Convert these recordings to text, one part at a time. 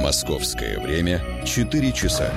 Московское время 4 часа.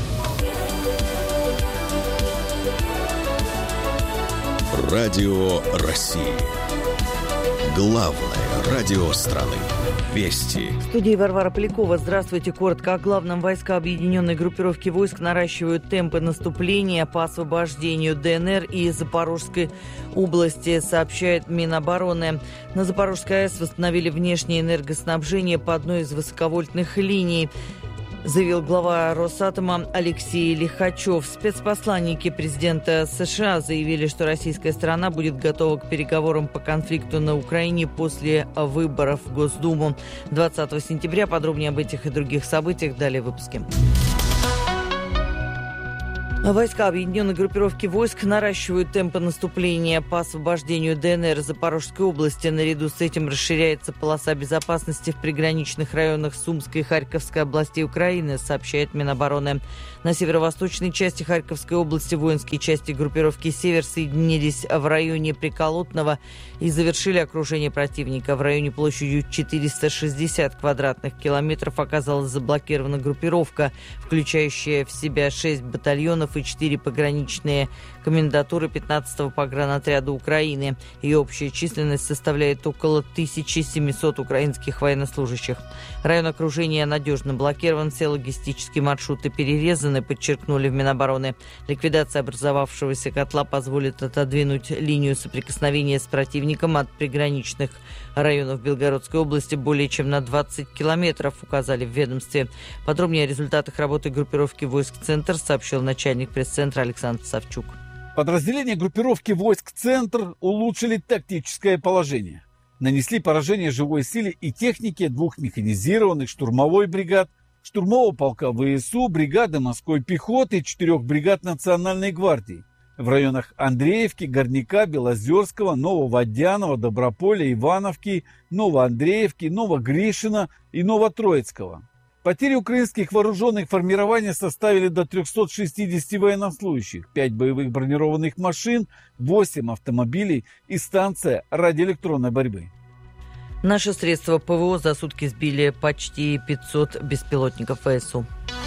Радио России. Главное радио страны. Вести. В студии Варвара Полякова. Здравствуйте. Коротко о главном. Войска объединенной группировки войск наращивают темпы наступления по освобождению ДНР и Запорожской области, сообщает Минобороны. На Запорожской АЭС восстановили внешнее энергоснабжение по одной из высоковольтных линий, заявил глава Росатома Алексей Лихачев. Спецпосланники президента США заявили, что российская сторона будет готова к переговорам по конфликту на Украине после выборов в Госдуму 20 сентября. Подробнее об этих и других событиях далее в выпуске. Войска объединенной группировки войск наращивают темпы наступления по освобождению ДНР и Запорожской области. Наряду с этим расширяется полоса безопасности в приграничных районах Сумской и Харьковской областей Украины, сообщает Минобороны. На северо-восточной части Харьковской области воинские части группировки «Север» соединились в районе Приколотного и завершили окружение противника. В районе площадью 460 квадратных километров оказалась заблокирована группировка, включающая в себя 6 батальонов и 4 пограничные комендатуры 15-го погранотряда Украины. Ее общая численность составляет около 1700 украинских военнослужащих. Район окружения надежно блокирован, все логистические маршруты перерезаны, подчеркнули в Минобороны. Ликвидация образовавшегося котла позволит отодвинуть линию соприкосновения с противником от приграничных районов Белгородской области более чем на 20 километров, указали в ведомстве. Подробнее о результатах работы группировки войск «Центр» сообщил начальник пресс-центра Александр Савчук. Подразделения группировки войск «Центр» улучшили тактическое положение. Нанесли поражение живой силе и технике 2 механизированных штурмовой бригад, штурмового полка ВСУ, бригады морской пехоты и 4 бригад Национальной гвардии в районах Андреевки, Горняка, Белозерского, Нововодянова, Доброполя, Ивановки, Новоандреевки, Новогришина и Новотроицкого. Потери украинских вооруженных формирований составили до 360 военнослужащих, 5 боевых бронированных машин, 8 автомобилей и станция радиоэлектронной борьбы. Наши средства ПВО за сутки сбили почти 500 беспилотников ВСУ.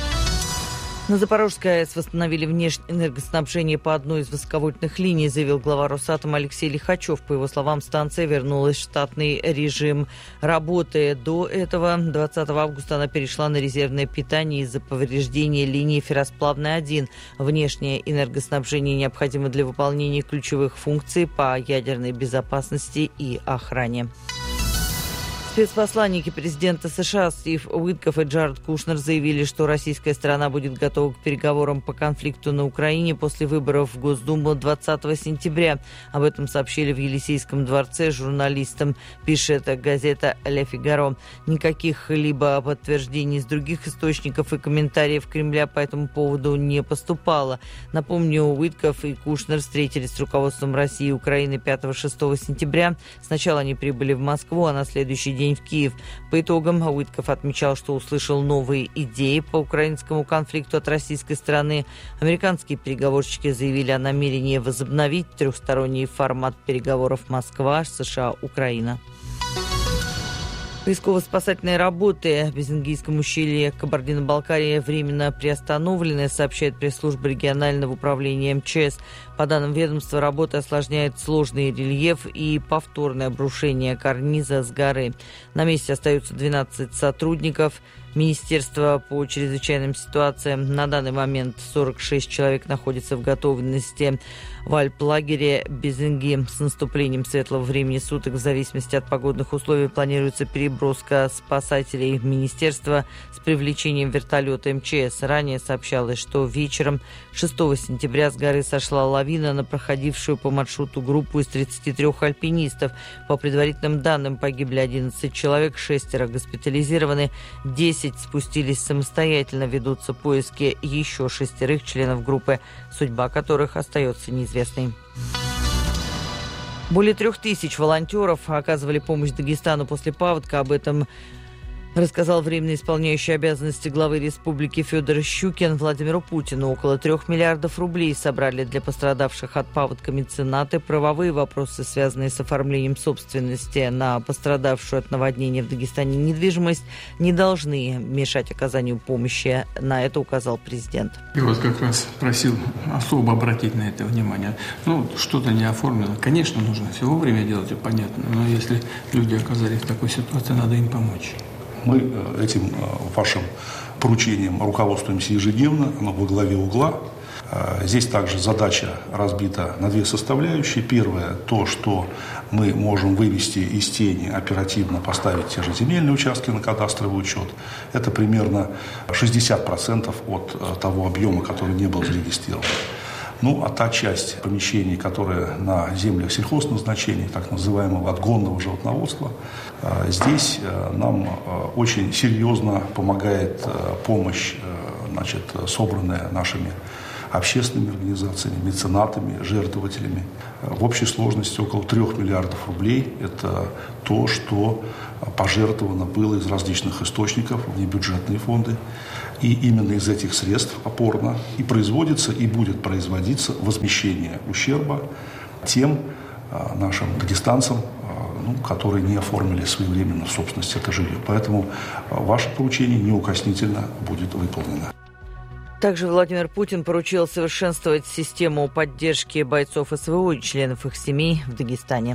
На Запорожской АЭС восстановили внешнее энергоснабжение по одной из высоковольтных линий, заявил глава Росатома Алексей Лихачев. По его словам, станция вернулась в штатный режим работы. До этого 20 августа она перешла на резервное питание из-за повреждения линии ферросплавной-1. Внешнее энергоснабжение необходимо для выполнения ключевых функций по ядерной безопасности и охране. Спецпосланники президента США Стив Уитков и Джаред Кушнер заявили, что российская сторона будет готова к переговорам по конфликту на Украине после выборов в Госдуму 20 сентября. Об этом сообщили в Елисейском дворце журналистам, пишет газета «Ле Фигаро». Никаких либо подтверждений из других источников и комментариев Кремля по этому поводу не поступало. Напомню, Уитков и Кушнер встретились с руководством России и Украины 5-6 сентября. Сначала они прибыли в Москву, а на следующий день в Киев. По итогам Уитков отмечал, что услышал новые идеи по украинскому конфликту от российской стороны. Американские переговорщики заявили о намерении возобновить трехсторонний формат переговоров Москва, США, Украина. Поисково-спасательные работы в Безингийском ущелье Кабардино-Балкарии временно приостановлены, сообщает пресс-служба регионального управления МЧС. По данным ведомства, работа осложняет сложный рельеф и повторное обрушение карниза с горы. На месте остаются 12 сотрудников Министерства по чрезвычайным ситуациям. На данный момент 46 человек находятся в готовности в альплагере Безинги. С наступлением светлого времени суток, в зависимости от погодных условий, планируется переброска спасателей в министерство с привлечением вертолета МЧС. Ранее сообщалось, что вечером 6 сентября с горы сошла лавина на проходившую по маршруту группу из 33 альпинистов. По предварительным данным, погибли 11 человек, 6 госпитализированы, 10 спустились самостоятельно. Ведутся поиски еще 6 членов группы, судьба которых остается неизвестной. Более 3000 волонтеров оказывали помощь Дагестану после паводка. Об этом Рассказал временно исполняющий обязанности главы республики Федор Щукин. Владимиру Путину около 3 миллиардов рублей собрали для пострадавших от паводка меценаты. Правовые вопросы, связанные с оформлением собственности на пострадавшую от наводнения в Дагестане недвижимость, не должны мешать оказанию помощи. На это указал президент. Я вас как раз просил особо обратить на это внимание. Что-то не оформлено. Конечно, нужно все вовремя делать, понятно. Но если люди оказались в такой ситуации, надо им помочь. Мы этим вашим поручением руководствуемся ежедневно, оно во главе угла. Здесь также задача разбита на 2 составляющие. Первое, то, что мы можем вывести из тени, оперативно поставить те же земельные участки на кадастровый учет. Это примерно 60% от того объема, который не был зарегистрирован. А та часть помещений, которые на землях сельхозназначения, так называемого отгонного животноводства, здесь нам очень серьезно помогает помощь, собранная нашими общественными организациями, меценатами, жертвователями. В общей сложности около 3 миллиардов рублей. Это то, что пожертвовано было из различных источников, внебюджетные фонды. И именно из этих средств опорно и производится, и будет производиться возмещение ущерба тем нашим дагестанцам, которые не оформили своевременно в собственность это жилье. Поэтому ваше поручение неукоснительно будет выполнено. Также Владимир Путин поручил совершенствовать систему поддержки бойцов СВО и членов их семей в Дагестане.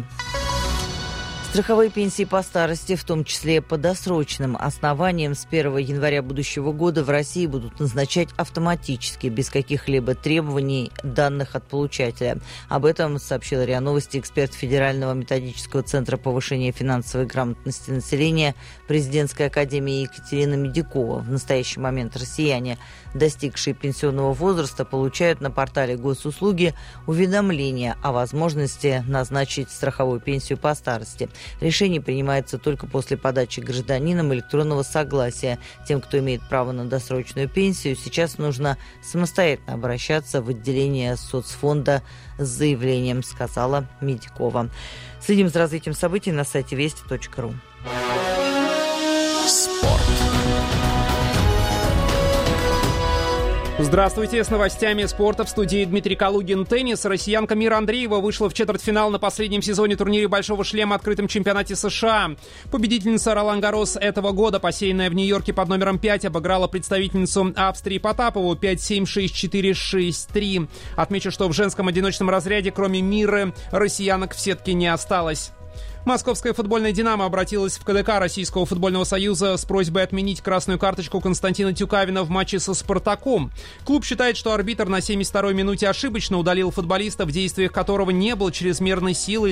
Страховые пенсии по старости, в том числе по досрочным основаниям, с 1 января будущего года в России будут назначать автоматически, без каких-либо требований данных от получателя. Об этом сообщила РИА Новости эксперт Федерального методического центра повышения финансовой грамотности населения Президентской академии Екатерина Медякова. В настоящий момент россияне, достигшие пенсионного возраста, получают на портале госуслуги уведомления о возможности назначить страховую пенсию по старости. Решение принимается только после подачи гражданином электронного согласия. Тем, кто имеет право на досрочную пенсию, сейчас нужно самостоятельно обращаться в отделение соцфонда с заявлением, сказала Медякова. Следим за развитием событий на сайте вести.ру. Спорт. Здравствуйте, с новостями спорта в студии Дмитрий Калугин. Теннис. Россиянка Мира Андреева вышла в четвертьфинал на последнем сезоне турнире «Большого шлема» открытом чемпионате США. Победительница Ролан-Гаррос этого года, посеянная в Нью-Йорке под номером 5, обыграла представительницу Австрии Потапову 5-7, 6-4, 6-3. Отмечу, что в женском одиночном разряде, кроме Миры, россиянок в сетке не осталось. Московская футбольная «Динамо» обратилась в КДК Российского футбольного союза с просьбой отменить красную карточку Константина Тюкавина в матче со «Спартаком». Клуб считает, что арбитр на 72-й минуте ошибочно удалил футболиста, в действиях которого не было чрезмерной силы